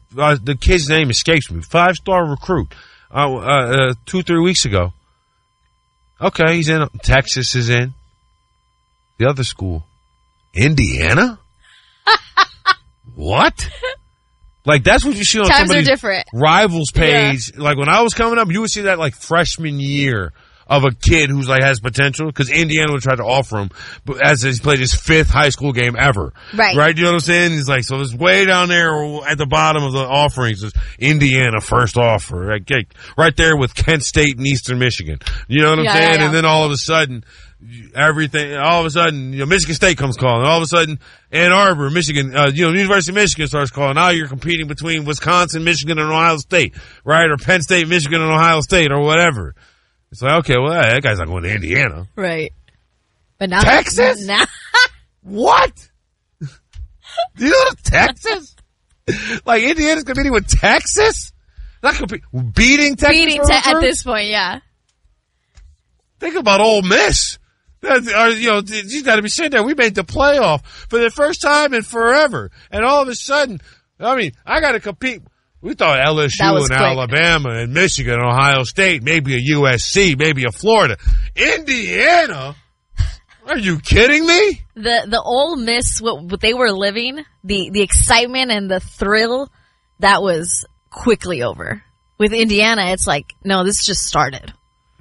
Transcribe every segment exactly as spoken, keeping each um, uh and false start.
uh, the kid's name escapes me. Five-star recruit. Uh, uh, uh, two, three weeks ago. Okay, he's in. Texas is in. The other school. Indiana? What? Like, that's what you see on Times somebody's are different. rivals page. Yeah. Like, when I was coming up, you would see that, like, freshman year of a kid who's, like, has potential. Because Indiana would try to offer him but as he's played his fifth high school game ever. Right. Right? You know what I'm saying? He's like, so it's way down there at the bottom of the offerings is Indiana first offer. Like, right there with Kent State and Eastern Michigan. You know what I'm yeah, saying? Yeah, yeah. And then all of a sudden... everything, all of a sudden, you know, Michigan State comes calling. All of a sudden, Ann Arbor, Michigan, uh, you know, University of Michigan starts calling. Now you're competing between Wisconsin, Michigan, and Ohio State, right? Or Penn State, Michigan, and Ohio State, or whatever. It's like, okay, well, that guy's not going to Indiana. Right. But now. Texas? Now. What? Do you know Texas? Like, Indiana's competing with Texas? Not competing, beating Texas? Beating te- at this point, yeah. Think about Ole Miss. That's, or, you know, she's got to be sitting there. We made the playoff for the first time in forever. And all of a sudden, I mean, I got to compete. We thought L S U and quick. Alabama and Michigan and Ohio State, maybe a U S C, maybe a Florida. Indiana? Are you kidding me? The the Ole Miss, what, what they were living, the, the excitement and the thrill, that was quickly over. With Indiana, it's like, no, this just started.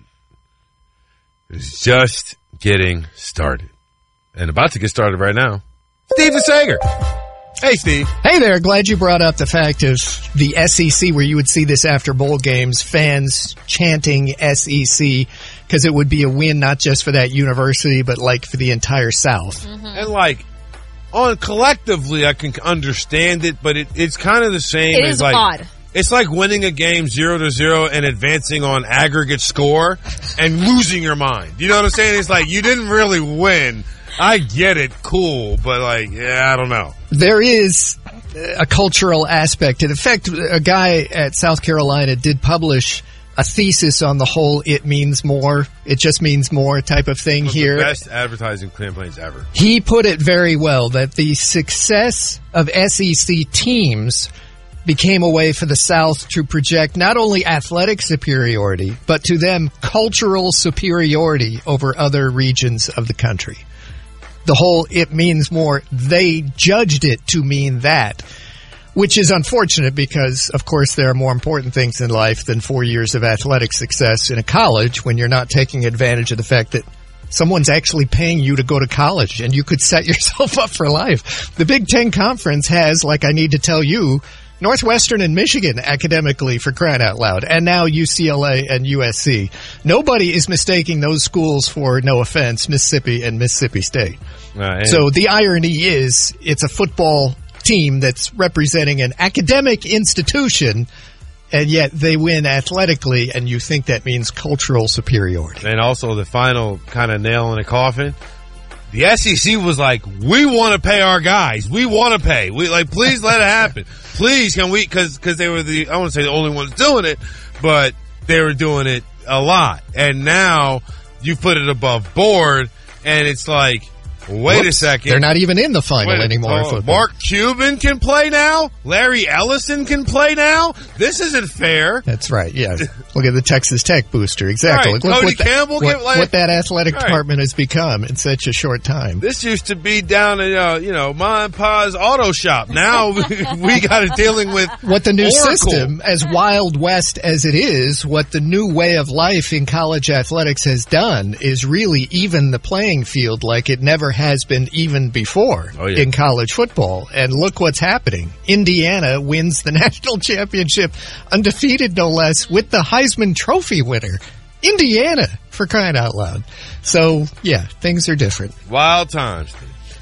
It's just getting started. And about to get started right now. Steven Sager. Hey, Steve. Hey there. Glad you brought up the fact of the S E C where you would see this after bowl games, fans chanting S E C, because it would be a win not just for that university, but like for the entire South. Mm-hmm. And like, on collectively, I can understand it, but it, it's kind of the same It as is like, odd. It's like winning a game zero to zero and advancing on aggregate score and losing your mind. You know what I'm saying? It's like you didn't really win. I get it, cool, but like, yeah, I don't know. There is a cultural aspect to it. In fact, a guy at South Carolina did publish a thesis on the whole "it means more, it just means more" type of thing One of here. the best advertising campaigns ever. He put it very well that the success of S E C teams became a way for the South to project not only athletic superiority, but to them cultural superiority over other regions of the country. The whole "it means more," they judged it to mean that, which is unfortunate because, of course, there are more important things in life than four years of athletic success in a college when you're not taking advantage of the fact that someone's actually paying you to go to college and you could set yourself up for life. The Big Ten Conference has, like I need to tell you, Northwestern and Michigan academically, for crying out loud, and now U C L A and U S C. Nobody is mistaking those schools for, no offense, Mississippi and Mississippi State. Uh, So the irony is it's a football team that's representing an academic institution, and yet they win athletically, and you think that means cultural superiority. And also the final kind of nail in the coffin. The S E C was like, we want to pay our guys. We want to pay. We like, please let it happen. Please, can we? Because because they were the I want to say the only ones doing it, but they were doing it a lot. And now you put it above board, and it's like, wait Whoops, a second, they're not even in the final Wait, anymore. in oh, football. Mark Cuban can play now. Larry Ellison can play now. This isn't fair. That's right. Yeah. Look at the Texas Tech booster. Exactly. Right. Look Cody what, the- Campbell what, get, like- what that athletic Right. department has become in such a short time. This used to be down in, uh, you know, Ma and Pa's auto shop. Now we got it dealing with What the new Oracle. system, as Wild West as it is, what the new way of life in college athletics has done is really even the playing field like it never has been even before Oh, yeah. in college football. And look what's happening. Indiana wins the national championship, undefeated no less, with the Heisman Trophy winner. Indiana, for crying out loud. So, yeah, things are different. Wild times.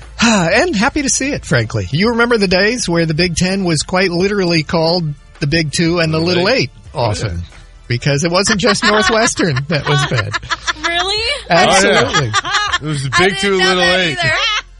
And happy to see it, frankly. You remember the days where the Big Ten was quite literally called the Big Two and the Little Little Eight. Eight often. Yeah. Because it wasn't just Northwestern that was bad. Really? Absolutely. It was the Big Two, Little Eight.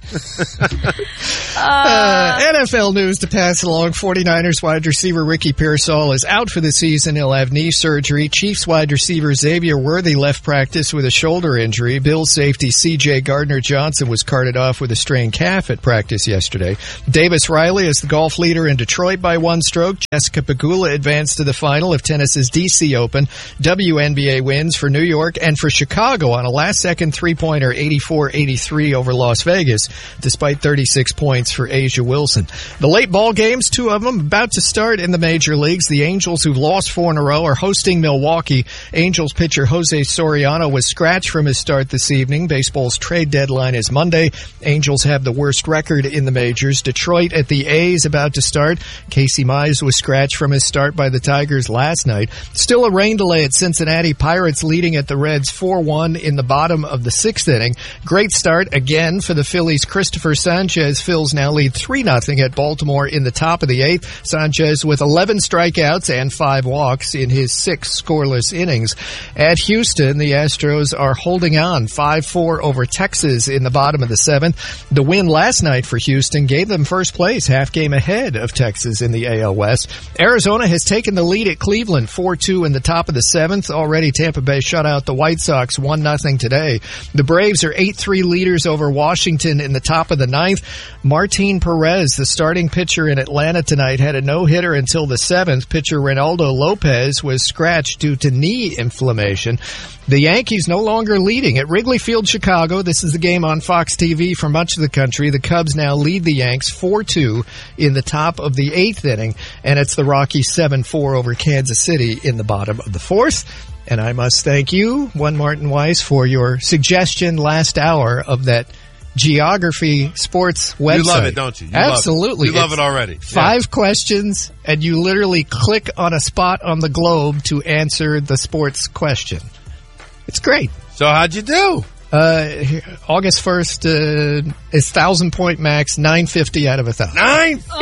Uh, N F L news to pass along. forty-niners wide receiver Ricky Pearsall is out for the season. He'll have knee surgery. Chiefs wide receiver Xavier Worthy left practice with a shoulder injury. Bills safety C J Gardner-Johnson was carted off with a strained calf at practice yesterday. Davis Riley is the golf leader in Detroit by one stroke. Jessica Pegula advanced to the final of tennis's D C Open. W N B A wins for New York and for Chicago on a last-second three-pointer eighty-four eighty-three over Las Vegas, despite thirty-six points for Asia Wilson. The late ball games, two of them about to start in the major leagues. The Angels, who've lost four in a row, are hosting Milwaukee. Angels pitcher Jose Soriano was scratched from his start this evening. Baseball's trade deadline is Monday. Angels have the worst record in the majors. Detroit at the A's about to start. Casey Mize was scratched from his start by the Tigers last night. Still a rain delay at Cincinnati. Pirates leading at the Reds four one in the bottom of the sixth inning. Great start again for the Phillies. Christopher Sanchez Phils now lead three nothing at Baltimore in the top of the eighth. Sanchez with eleven strikeouts and five walks in his six scoreless innings. At Houston, the Astros are holding on five four over Texas in the bottom of the seventh. The win last night for Houston gave them first place, half game ahead of Texas in the A L West. Arizona has taken the lead at Cleveland four two in the top of the seventh. Already Tampa Bay shut out the White Sox one nothing today. The Braves are eight three leaders over Washington in the top of the ninth. Martin Perez, the starting pitcher in Atlanta tonight, had a no-hitter until the seventh. Pitcher Reynaldo Lopez was scratched due to knee inflammation. The Yankees no longer leading at Wrigley Field, Chicago. This is the game on Fox T V for much of the country. The Cubs now lead the Yanks four two in the top of the eighth inning, and it's the Rockies seven four over Kansas City in the bottom of the fourth. And I must thank you, one Martin Weiss, for your suggestion last hour of that Geography Sports website. You love it, don't you? you Absolutely. Love you love it already. Five yeah. questions, and you literally click on a spot on the globe to answer the sports question. It's great. So how'd you do? Uh, August first uh, is thousand point max, nine fifty out of a thousand. Nine fifty.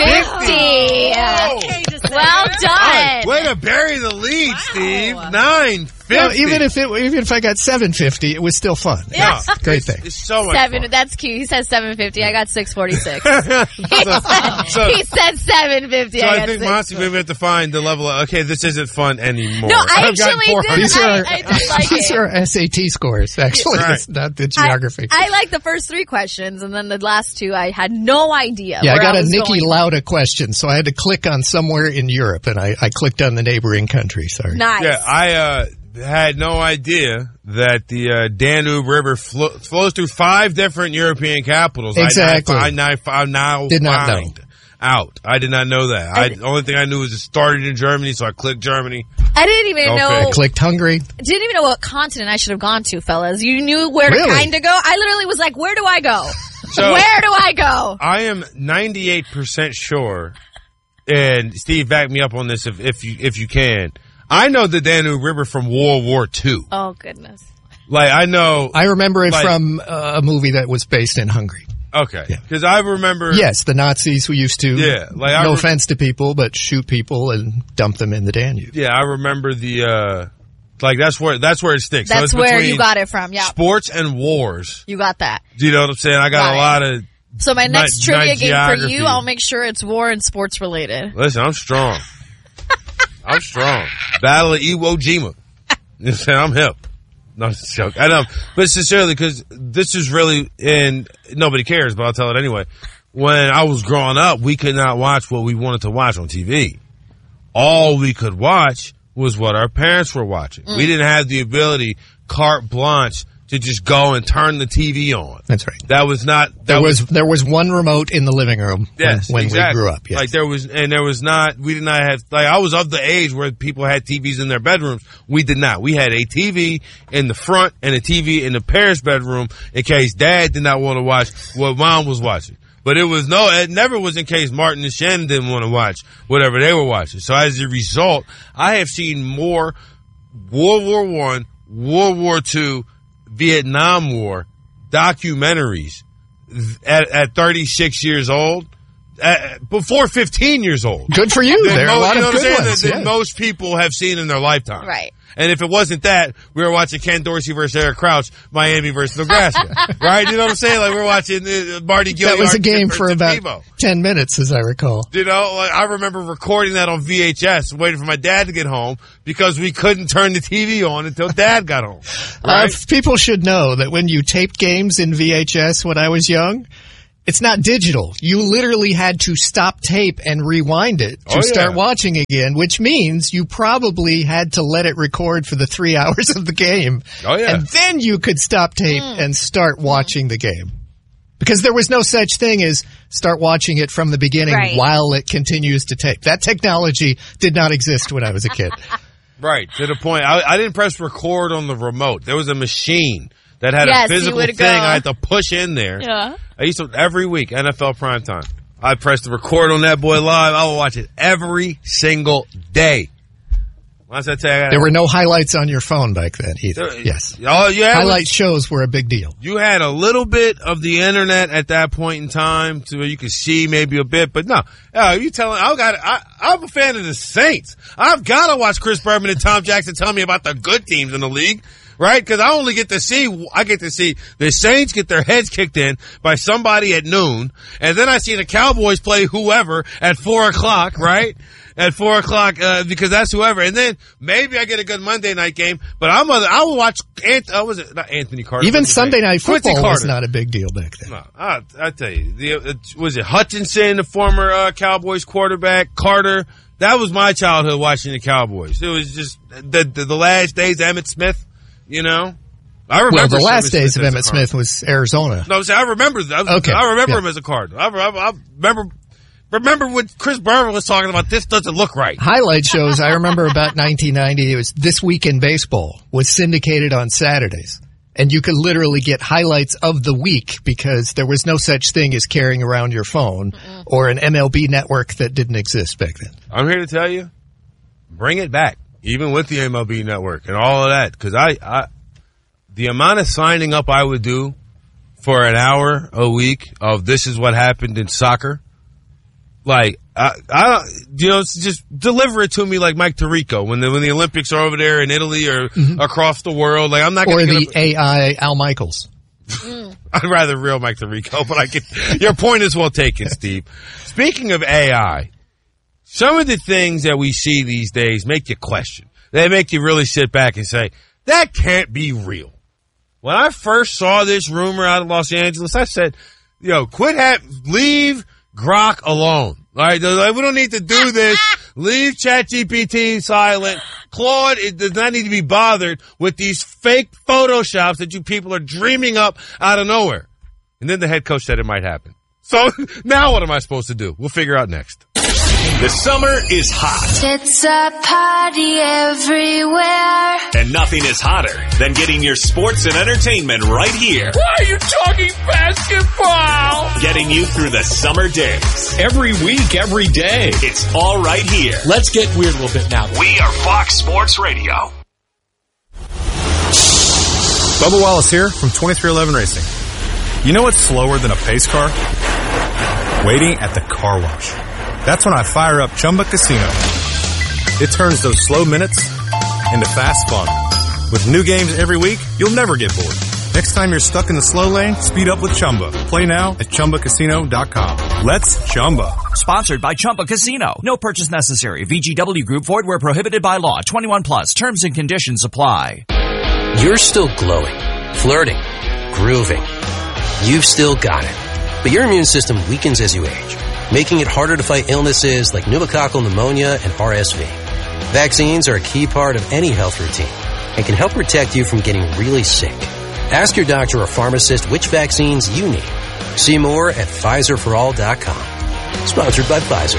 Oh. Well done. Way to bury the lead, wow. Steve. Nine fifty. No, even if it, even if I got seven fifty, it was still fun. Yeah. It's great thing. It's so much Seven. fun. That's cute. He said seven fifty. I got six forty six. he, said, so, he said seven fifty. So I, I, got think Monty, we have to find the level of okay. This isn't fun anymore. No, I I've gotten actually did. These I, are, I did like these it. are S A T scores. Actually, Right. it's not the geography. I, I like the first three questions, and then the last two, I had no idea. Yeah, where I got I a was Niki going. Lauda question, so I had to click on somewhere in Europe, and I, I clicked on the neighboring country. Sorry. Nice. Yeah, I uh, had no idea that the uh, Danube River flo- flows through five different European capitals. Exactly. I, I, I, I now Did not know. find out. I did not know that. I, the only thing I knew was it started in Germany, so I clicked Germany. I didn't even Okay. know. I clicked Hungary. Didn't even know what continent I should have gone to, fellas. You knew where Really? to kind of go. I literally was like, where do I go? So- where do I go? I am ninety-eight percent sure, and Steve, back me up on this if, if you if you can. I know the Danube River from World War Two. Oh, goodness. Like, I know... I remember it like, from uh, a movie that was based in Hungary. Okay. Yeah. Because I remember... Yes, the Nazis who used to, Yeah, like I no re- offense to people, but shoot people and dump them in the Danube. Yeah, I remember the... uh Like, that's where that's where it sticks. So That's it's where between you got it from. Yeah. sports and wars. You got that. Do you know what I'm saying? I got Got a it. lot of... So my next Not- trivia not game for geography. you, I'll make sure it's war and sports related. Listen, I'm strong. I'm strong. Battle of Iwo Jima. You know what I'm saying? I'm hip. No, it's a joke. I know. But sincerely, because this is really, and nobody cares, but I'll tell it anyway. When I was growing up, we could not watch what we wanted to watch on T V. All we could watch was what our parents were watching. Mm. We didn't have the ability, carte blanche, to just go and turn the T V on. That's right. That was not, that There was there was one remote in the living room Yes, when, when exactly. we grew up. Yes. Like there was, and there was not, we did not have, like I was of the age where people had T Vs in their bedrooms. We did not. We had a T V in the front and a T V in the parents' bedroom in case dad did not want to watch what mom was watching. But it was no, it never was in case Martin and Shannon didn't want to watch whatever they were watching. So as a result, I have seen more World War One, World War Two, Vietnam War documentaries at, at thirty-six years old uh, before fifteen years old. Good for you. There are mo- a lot you know of what I'm good saying? ones. That, that Yeah. most people have seen in their lifetime. Right. And if it wasn't that, we were watching Ken Dorsey versus Eric Crouch, Miami versus Nebraska. Right? You know what I'm saying? Like we're watching uh, Marty Gilliard. That was a game versus for about Tebow. ten minutes, as I recall. You know, like I remember recording that on V H S, waiting for my dad to get home because we couldn't turn the T V on until Dad got home. Right? Uh, people should know that when you taped games in V H S when I was young, it's not digital. You literally had to stop tape and rewind it to Oh, yeah. start watching again, which means you probably had to let it record for the three hours of the game. Oh, yeah. And then you could stop tape and start watching the game. Because there was no such thing as start watching it from the beginning Right. while it continues to tape. That technology did not exist when I was a kid. Right, to the point. I, I didn't press record on the remote. There was a machine that had Yes, a you physical would thing go. I had to push in there. Yeah. I used to, every week, N F L primetime. I pressed the record on that boy live. I would watch it every single day. Once I tell you, I There were no highlights on your phone back then either. There- Yes. Oh, yeah. Highlight shows were a big deal. You had a little bit of the internet at that point in time to where you could see maybe a bit, but no. Uh, you telling, I got, I, I'm a fan of the Saints. I've got to watch Chris Berman and Tom Jackson tell me about the good teams in the league. Right? Because I only get to see, I get to see the Saints get their heads kicked in by somebody at noon, and then I see the Cowboys play whoever at four o'clock, right? At four o'clock, uh, because that's whoever. And then maybe I get a good Monday night game, but I'm a, I will watch, Ant, uh, was it, not Anthony Carter. Even what's his Sunday name? Night Quincy Football was Carter. not a big deal back then. No, I, I tell you, the, uh, was it Hutchinson, the former uh, Cowboys quarterback, Carter? That was my childhood watching the Cowboys. It was just the the, the last days of Emmitt Smith, you know. I remember Well, the last Emmitt days Smith of as a Emmitt Cardinal. Smith was Arizona. No, see, I remember. I, Okay, I remember yeah. him as a Cardinal. I, I, I remember. Remember when Chris Berman was talking about this doesn't look right. Highlight shows, I remember about nineteen ninety, it was This Week in Baseball, was syndicated on Saturdays. And you could literally get highlights of the week because there was no such thing as carrying around your phone Mm-mm. or an M L B network that didn't exist back then. I'm here to tell you, bring it back, even with the M L B network and all of that. Because I, I, the amount of signing up I would do for an hour a week of this is what happened in soccer. Like, I, I don't, you know, just deliver it to me like Mike Tirico when the, when the Olympics are over there in Italy or mm-hmm. across the world. Like, I'm not Or going the to. A I Al Michaels. I'd rather real Mike Tirico, but I get, your point is well taken, Steve. Speaking of A I, some of the things that we see these days make you question. They make you really sit back and say, that can't be real. When I first saw this rumor out of Los Angeles, I said, yo, quit ha- leave Grok alone. All right, we don't need to do this. Leave ChatGPT silent. Claude, it does not need to be bothered with these fake photoshops that you people are dreaming up out of nowhere. And then the head coach said it might happen. So now what am I supposed to do? We'll figure out next. The summer is hot. It's a party everywhere. And nothing is hotter than getting your sports and entertainment right here. Why are you talking basketball? Getting you through the summer days. Every week, every day. It's all right here. Let's get weird a little bit now. We are Fox Sports Radio. Bubba Wallace here from twenty-three eleven Racing. You know what's slower than a pace car? Waiting at the car wash. That's when I fire up Chumba Casino. It turns those slow minutes into fast fun. With new games every week, you'll never get bored. Next time you're stuck in the slow lane, speed up with Chumba. Play now at Chumba Casino dot com. Let's Chumba. Sponsored by Chumba Casino. No purchase necessary. V G W Group. Void where prohibited by law. twenty-one plus. Terms and conditions apply. You're still glowing, flirting, grooving. You've still got it. But your immune system weakens as you age, making it harder to fight illnesses like pneumococcal pneumonia and R S V. Vaccines are a key part of any health routine and can help protect you from getting really sick. Ask your doctor or pharmacist which vaccines you need. See more at Pfizer for all dot com. Sponsored by Pfizer.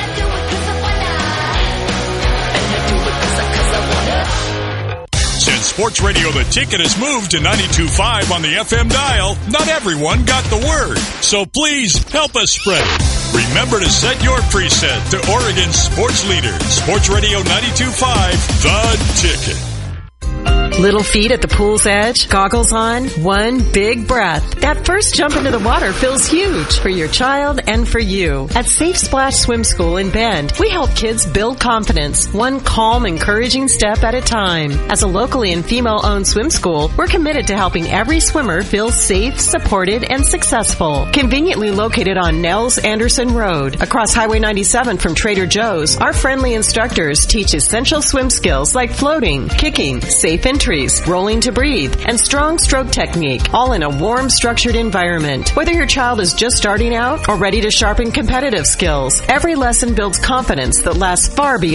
Since Sports Radio The Ticket has moved to ninety-two point five on the F M dial, not everyone got the word. So please help us spread it. Remember to set your preset to Oregon's sports leader, Sports Radio ninety-two point five, The Ticket. Little feet at the pool's edge, goggles on, one big breath. That first jump into the water feels huge for your child and for you. At Safe Splash Swim School in Bend, we help kids build confidence, one calm, encouraging step at a time. As a locally and female-owned swim school, we're committed to helping every swimmer feel safe, supported, and successful. Conveniently located on Nels Anderson Road, across Highway ninety-seven from Trader Joe's, our friendly instructors teach essential swim skills like floating, kicking, safe entries, rolling to breathe, and strong stroke technique, all in a warm, structured environment. Whether your child is just starting out or ready to sharpen competitive skills, every lesson builds confidence that lasts far beyond